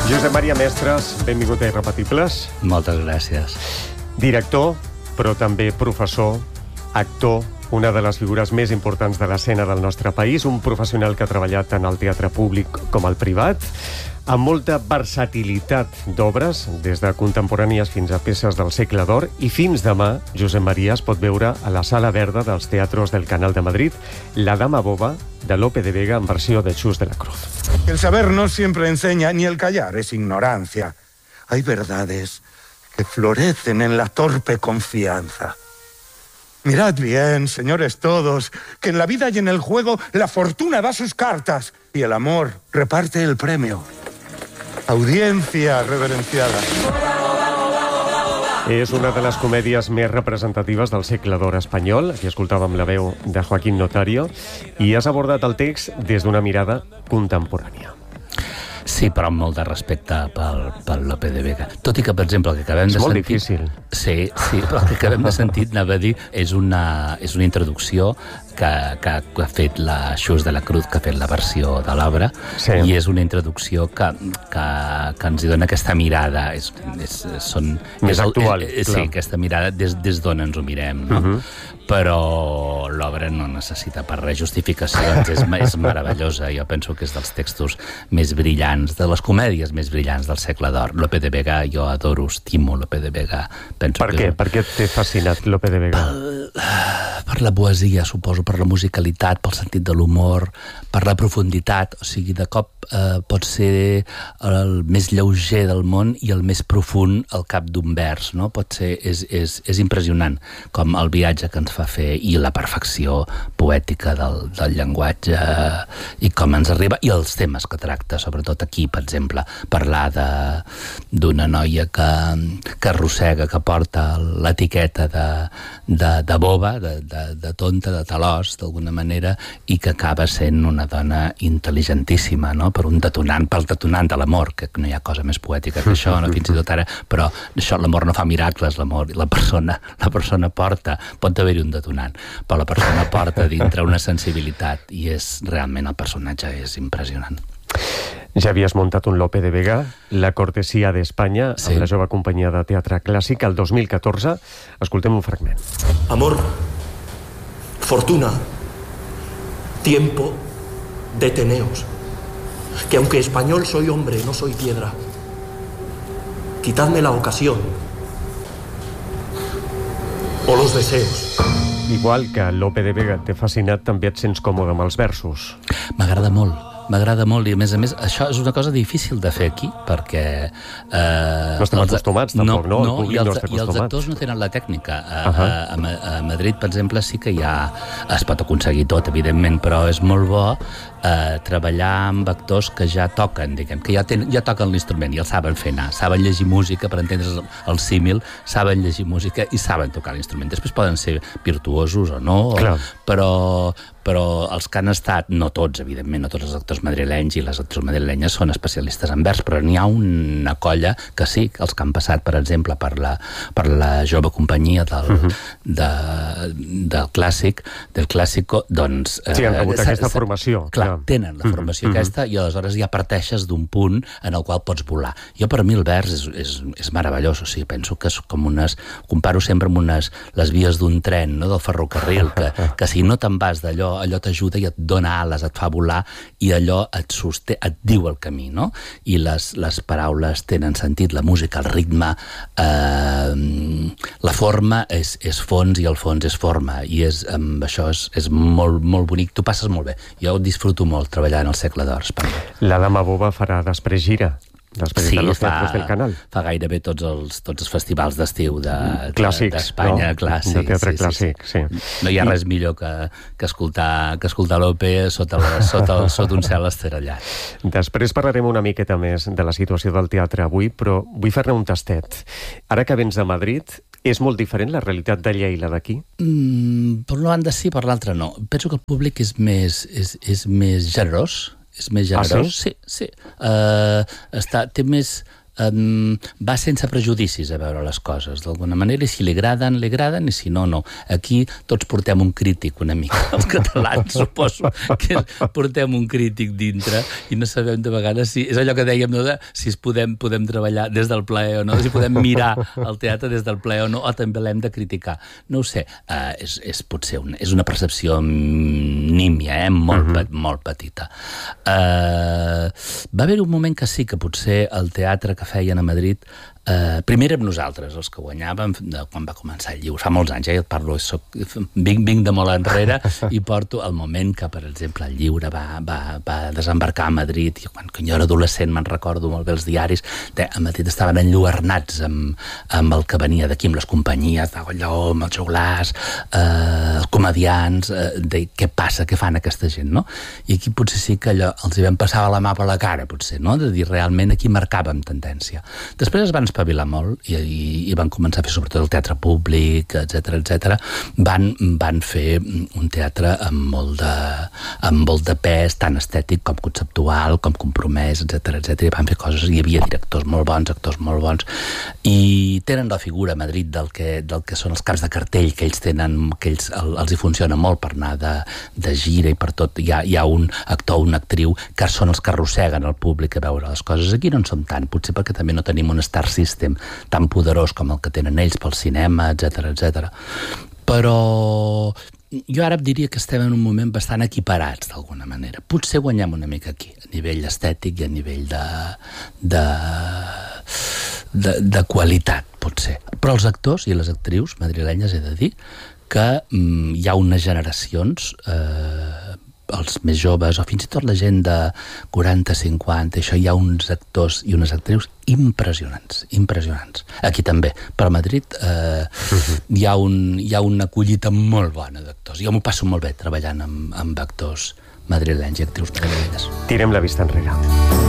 Josep Maria Mestres, benvingut a Irrepetibles. Moltes gràcies. Director, però també professor, actor, una de les figures més importants de l'escena del nostre país, un professional que ha treballat tant al teatre públic com al privat, amb molta versatilitat d'obres, des de contemporànies fins a peces del segle d'or, i fins demà, Josep Maria es pot veure a la Sala Verda dels Teatros del Canal de Madrid, La Dama Boba, de Lope de Vega, en versió de Xus de la Cruz. El saber no siempre enseña, ni el callar es ignorancia. Hay verdades que florecen en la torpe confianza. Mirad bien, señores todos, que en la vida y en el juego la fortuna da sus cartas y el amor reparte el premio. Audiencia reverenciada. És una de les comèdies més representatives del segle d'or espanyol. Aquí escoltàvem la veu de Joaquín Notario i has abordat el text des d'una mirada contemporània. Sí, però amb molt de respecte pel Lope de Vega. Tot i que, per exemple, el que acabem de sentir... És molt difícil. Sí, però el que acabem de sentir, anava a dir, és una introducció que ha fet la Xus de la Cruz, que ha fet la versió de l'obra, sí. I és una introducció que ens hi dona aquesta mirada. Més actual. Sí, aquesta mirada des d'on ens ho mirem, no? Però l'obra no necessita per res justificacions, és meravellosa. Jo penso que és dels textos més brillants, de les comèdies més brillants del segle d'or. Lope de Vega, jo adoro, estimo Lope de Vega. Per què? Per què t'ha fascinat Lope de Vega? Per la poesia, suposo, per la musicalitat, pel sentit de l'humor, per la profunditat. O sigui, de cop pot ser el més lleuger del món i el més profund al cap d'un vers, no? Pot ser, és impressionant, com el viatge que ens fa fer i la perfecció poètica del llenguatge i com ens arriba, i els temes que tracta, sobretot aquí, per exemple, parlar d'una noia que arrossega, que porta l'etiqueta de boba, de tonta, de talòs, d'alguna manera, i que acaba sent una dona intel·ligentíssima, no? Per un detonant, pel detonant de l'amor, que no hi ha cosa més poètica que això, no? Fins i tot ara, però això, l'amor no fa miracles, l'amor, la persona porta, pot haver-hi un detonant, però la persona porta dintre una sensibilitat, i realment el personatge és impressionant. Ja havies muntat un Lope de Vega, La cortesía de España, sí, amb la jove companyia de teatre clàssic, el 2014. Escoltem un fragment. Amor, fortuna, tiempo, deteneos. Que aunque español soy hombre, no soy piedra. Quitadme la ocasión o los deseos. Igual que Lope de Vega t'ha fascinat, també et sents còmode amb els versos. M'agrada molt, i a més, això és una cosa difícil de fer aquí, perquè... No estem acostumats, tampoc, no? No, i els actors no tenen la tècnica. A Madrid, per exemple, sí que es pot aconseguir tot, evidentment, però és molt bo treballar amb actors que ja toquen, diguem, que ja toquen l'instrument i el saben fer anar, saben llegir música, per entendre's el símil, saben llegir música i saben tocar l'instrument. Després poden ser virtuosos o no, però els que han estat, no tots, evidentment, no tots els actors madrilenys i les actors madrilenyes són especialistes en vers, però n'hi ha una colla que sí, els que han passat, per exemple, per la jove companyia del clàssic, del clàssico, doncs... Sí, han rebut aquesta formació. Clar, tenen la formació aquesta, i aleshores ja parteixes d'un punt en el qual pots volar. Jo, per mi, el vers és meravellós, o sigui, penso que és com comparo sempre amb les vies d'un tren, no?, del ferrocarril, que si no te'n vas d'allò, allò t'ajuda i et dona ales, et fa volar, i allò et sosté, et diu el camí, no? I les paraules tenen sentit, la música, el ritme, la forma és fons i el fons és forma, i això és molt, molt bonic. Tu passes molt bé. Jo ho disfruto molt treballar en el segle d'or espanyol. La Dama Boba farà després gira. Després de los teatros del Canal. Fa gairebé tots els festivals d'estiu clàssics, d'Espanya, no? De teatre clàssic, sí. No hi ha res millor que escoltar Lope sota un cel estrellat. Després parlarem una miqueta més de la situació del teatre avui, però vull fer-ne un tastet. Ara que vens de Madrid, és molt diferent la realitat d'allà i la d'aquí? Per una banda sí, per l'altra no. Penso que el públic és més generós. És més generós? Sí? Sí. Té més... va sense prejudicis a veure les coses, d'alguna manera, i si li agraden, i si no, no. Aquí tots portem un crític una mica, els catalans, suposo que portem un crític dintre i no sabem de vegades si... És allò que dèiem, no?, si podem treballar des del plaer o no, si podem mirar el teatre des del plaer o no, o també l'hem de criticar. No ho sé, potser és una percepció nímia, molt petita. Va haver un moment que sí, que potser el teatre que feien a Madrid, primer érem nosaltres els que guanyàvem quan va començar el Lliure, fa molts anys, et parlo, vinc de molt enrere i porto el moment que, per exemple, el Lliure va desembarcar a Madrid, i quan jo era adolescent me'n recordo molt bé els diaris, a Madrid estaven enlluernats amb el que venia d'aquí, amb les companyies d'Ago Lleó, amb els joglars, els comedians, de què passa, què fan aquesta gent, no? I aquí potser sí que allò els hi vam passar la mà per la cara, potser, no? De dir, realment aquí marcàvem tendència. Després es van espavilar molt i van començar a fer sobretot el teatre públic, etc. Van fer un teatre amb molt de pes, tant estètic com conceptual, com compromès, etc. I van fer coses, hi havia directors molt bons, actors molt bons, i tenen la figura a Madrid del que són els caps de cartell que ells tenen, que els hi funciona molt per anar de gira i per tot. Hi ha un actor o una actriu que són els que arrosseguen el públic a veure les coses. Aquí no en som tant, potser perquè també no tenim un star system tan poderós com el que tenen ells pel cinema, etc. Però jo ara diria que estem en un moment bastant equiparats, d'alguna manera. Potser guanyem una mica aquí, a nivell estètic i a nivell de qualitat, potser. Però els actors i les actrius madrilenyes he de dir que hi ha unes generacions, els més joves, o fins i tot la gent de 40, 50, això, hi ha uns actors i unes actrius impressionants. Aquí també, però a Madrid hi ha una collita molt bona d'actors. Jo m'ho passo molt bé treballant amb actors madrilenys i actrius madrilenyes. Tirem la vista enrere.